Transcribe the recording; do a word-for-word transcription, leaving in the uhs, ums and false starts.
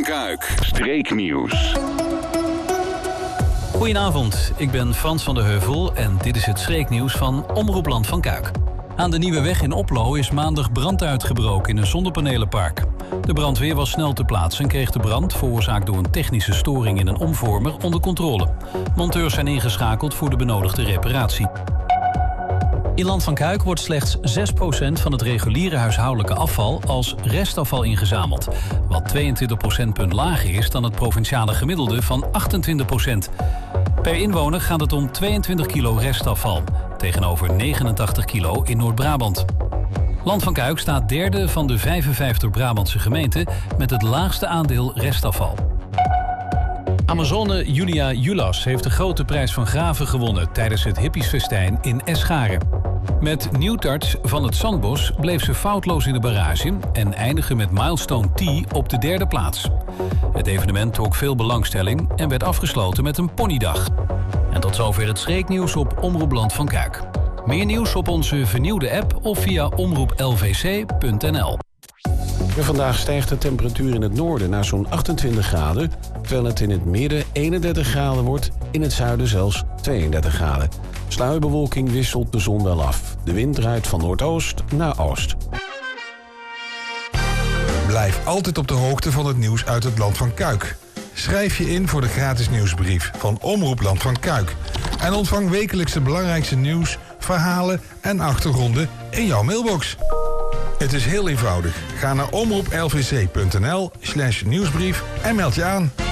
Kuik, streeknieuws. Goedenavond, ik ben Frans van der Heuvel en dit is het streeknieuws van Omroep Land van Kuik. Aan de Nieuwe Weg in Oplo is maandag brand uitgebroken in een zonnepanelenpark. De brandweer was snel ter plaatse en kreeg de brand, veroorzaakt door een technische storing in een omvormer, onder controle. Monteurs zijn ingeschakeld voor de benodigde reparatie. In Land van Kuik wordt slechts zes procent van het reguliere huishoudelijke afval als restafval ingezameld, wat tweeëntwintig procentpunt lager is dan het provinciale gemiddelde van achtentwintig procent. Per inwoner gaat het om tweeëntwintig kilo restafval, tegenover negenentachtig kilo in Noord-Brabant. Land van Kuik staat derde van de vijfenvijftig Brabantse gemeenten met het laagste aandeel restafval. Amazone Julia Julas heeft de grote prijs van Graven gewonnen tijdens het hippiesfestijn in Escharen. Met Nieuwtarts van het Zandbos bleef ze foutloos in de barrage en eindigde met Milestone T op de derde plaats. Het evenement trok veel belangstelling en werd afgesloten met een ponydag. En tot zover het streeknieuws op Omroep Land van Kuik. Meer nieuws op onze vernieuwde app of via omroep l v c punt n l. Vandaag stijgt de temperatuur in het noorden naar zo'n achtentwintig graden... terwijl het in het midden eenendertig graden wordt, in het zuiden zelfs tweeëndertig graden. Sluierbewolking wisselt de zon wel af. De wind draait van noordoost naar oost. Blijf altijd op de hoogte van het nieuws uit het Land van Kuik. Schrijf je in voor de gratis nieuwsbrief van Omroep Land van Kuik. En ontvang wekelijks het belangrijkste nieuws, verhalen en achtergronden in jouw mailbox. Het is heel eenvoudig. Ga naar omroep l v c punt n l slash nieuwsbrief en meld je aan.